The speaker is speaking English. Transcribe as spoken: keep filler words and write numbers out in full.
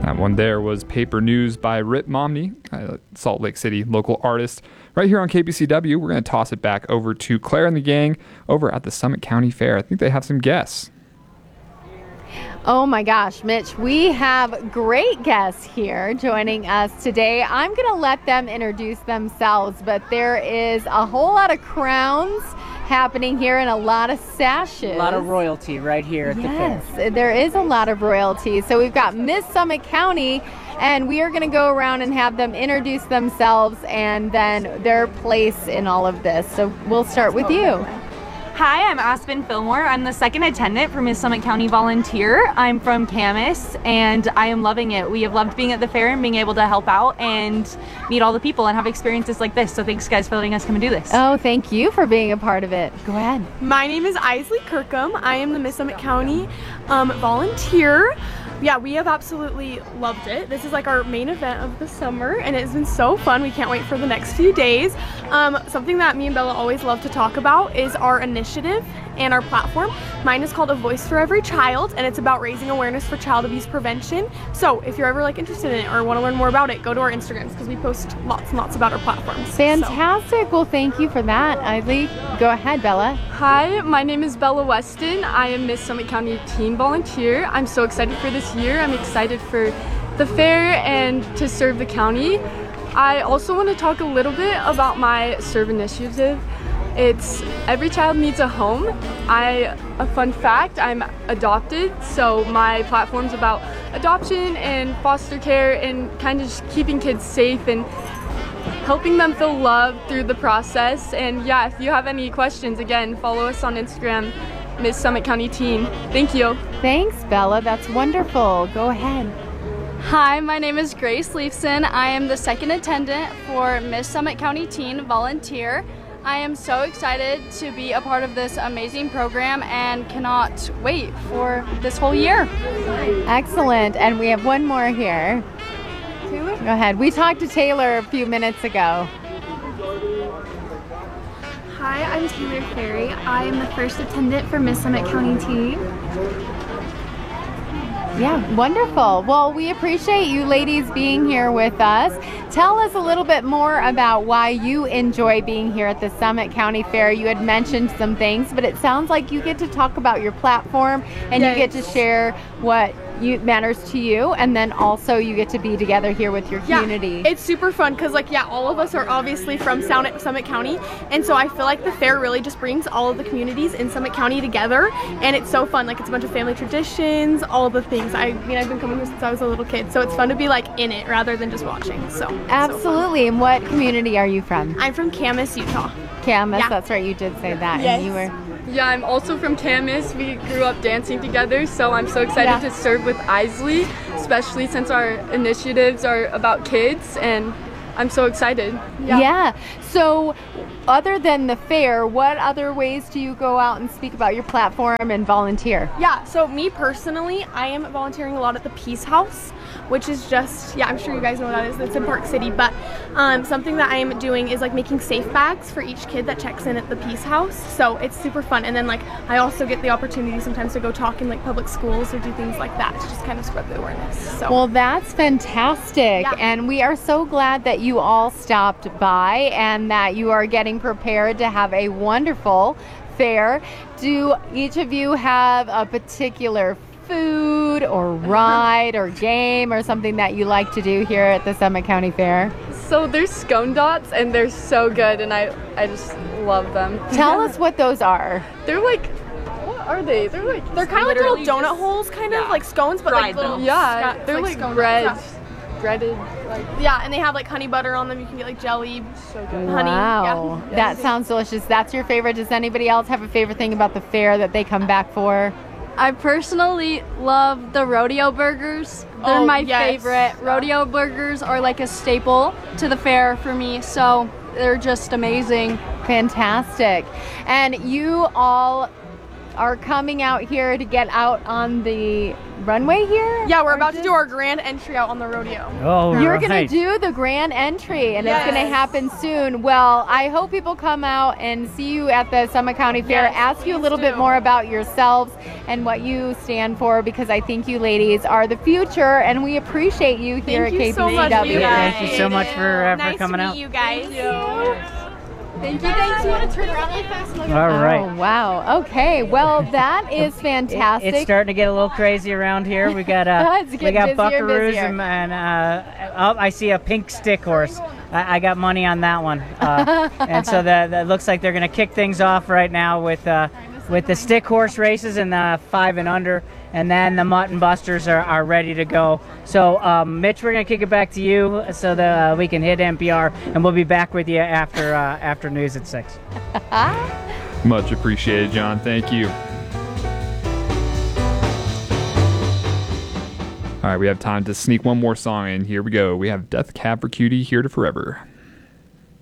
That one there was Paper News by Rip Momney, a Salt Lake City local artist. Right here on K B C W, we're going to toss it back over to Claire and the gang over at the Summit County Fair. I think they have some guests. Oh my gosh, Mitch, we have great guests here joining us today. I'm going to let them introduce themselves, but there is a whole lot of crowns happening here and a lot of sashes. A lot of royalty right here at yes, the fair. There is a lot of royalty. So we've got Miss Summit County, and we are going to go around and have them introduce themselves and then their place in all of this. So we'll start with you. Hi, I'm Aspen Fillmore. I'm the second attendant for Miss Summit County Volunteer. I'm from Camas, and I am loving it. We have loved being at the fair and being able to help out and meet all the people and have experiences like this. So thanks, guys, for letting us come and do this. Oh, thank you for being a part of it. Go ahead. My name is Isley Kirkham. I am the Miss Summit County um, Volunteer. Yeah, we have absolutely loved it. This is like our main event of the summer, and it's been so fun. We can't wait for the next few days. Um, something that me and Bella always love to talk about is our initiative and our platform. Mine is called A Voice for Every Child, and it's about raising awareness for child abuse prevention. So if you're ever like interested in it or want to learn more about it, go to our Instagrams because we post lots and lots about our platforms. Fantastic. So. Well, thank you for that, Isley. Go ahead, Bella. Hi, my name is Bella Weston. I am Miss Summit County Teen Volunteer. I'm so excited for this year. I'm excited for the fair and to serve the county. I also want to talk a little bit about my Serve initiative. It's Every Child Needs a Home. I, a fun fact, I'm adopted, so my platform's about adoption and foster care and kind of just keeping kids safe and helping them feel loved through the process. And yeah, if you have any questions, again, follow us on Instagram, Miss Summit County Teen. Thank you. Thanks, Bella. That's wonderful. Go ahead. Hi, my name is Grace Leifson. I am the second attendant for Miss Summit County Teen Volunteer. I am so excited to be a part of this amazing program and cannot wait for this whole year. Excellent. And we have one more here. Taylor? Go ahead. We talked to Taylor a few minutes ago. Hi, I'm Taylor Ferry. I am the first attendant for Miss Summit County Teen. Yeah, wonderful. Well, we appreciate you ladies being here with us. Tell us a little bit more about why you enjoy being here at the Summit County Fair. You had mentioned some things, but it sounds like you get to talk about your platform and yes. you get to share what you, matters to you, and then also you get to be together here with your community. Yeah, it's super fun because, like, yeah, all of us are obviously from Summit, Summit County, and so I feel like the fair really just brings all of the communities in Summit County together, and it's so fun. Like, it's a bunch of family traditions, all the things. I mean, I've been coming here since I was a little kid, so it's fun to be like in it rather than just watching. So absolutely. So and what community are you from? I'm from Camas, Utah. Camas, yeah. That's right. You did say that. Yes. And you were. Yeah, I'm also from Camas. We grew up dancing together, so I'm so excited yeah. to serve with Isley, especially since our initiatives are about kids, and I'm so excited. Yeah. yeah. So other than the fair, what other ways do you go out and speak about your platform and volunteer? Yeah, so me personally, I am volunteering a lot at the Peace House, which is just, yeah, I'm sure you guys know what that is. It's in Park City, but um, something that I am doing is like making safe bags for each kid that checks in at the Peace House. So it's super fun. And then like I also get the opportunity sometimes to go talk in like public schools or do things like that to just kind of spread the awareness. So well, that's fantastic. Yeah. And we are so glad that you all stopped by and that you are getting prepared to have a wonderful fair. Do each of you have a particular food or ride or game or something that you like to do here at the Summit County Fair? So there's scone dots, and they're so good, and I, I just love them. Tell us what those are. They're like, what are they? They're like, they're kind of like little donut just, holes, kind yeah. of like scones, but like little. Yeah, sc- they're like, like bread. Yeah. Breaded, like yeah, and they have like honey butter on them. You can get like jelly, so good. honey. Wow, Yeah. that sounds delicious. That's your favorite. Does anybody else have a favorite thing about the fair that they come back for? I personally love the rodeo burgers. They're oh, my yes. favorite. Rodeo burgers are like a staple to the fair for me, so they're just amazing. Fantastic. And you all are coming out here to get out on the runway here? Yeah, we're Or about to just- do our grand entry out on the rodeo. Oh, You're right. going to do the grand entry, and Yes. it's going to happen soon. Well, I hope people come out and see you at the Summit County Fair, Yes, ask you a please little bit do. more about yourselves and what you stand for, because I think you ladies are the future, and we appreciate you here Thank at you so K P C W. much, you guys. Thank you so much for, uh, for Nice coming to meet out. you guys. Thank you. Thanks. You want to turn around really fast? All right. Oh, wow. Okay. Well, that is It- fantastic. it's starting to get a little crazy around here. We got uh, It's we getting got busier and buckaroos busier. and, and uh, oh, I see a pink stick horse. I, I got money on that one, uh, and so that, that looks like they're gonna kick things off right now with uh, with the stick horse races and the five and under, and then the mutton busters are, are ready to go. So um, Mitch, we're gonna kick it back to you so that uh, we can hit N P R, and we'll be back with you after uh, after news at six. Much appreciated, John. Thank you. All right, we have time to sneak one more song in. Here we go. We have Death Cab for Cutie, Here to Forever.